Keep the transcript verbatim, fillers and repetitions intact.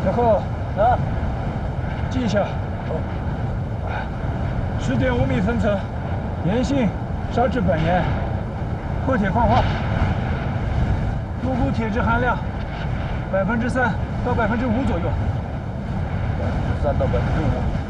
然后啊， 记一下。哦。十点五米分层，粘性砂质本岩，厚铁矿化，入固铁质含量百分之三到百分之五左右。 百分之三到百分之五。